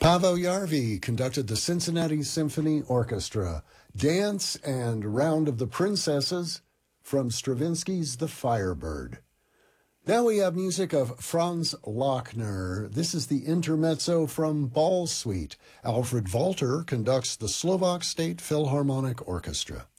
Paavo Järvi conducted the Cincinnati Symphony Orchestra, Dance and Round of the Princesses from Stravinsky's The Firebird. Now we have music of Franz Lochner. This is the intermezzo from Ball Suite. Alfred Walter conducts the Slovak State Philharmonic Orchestra.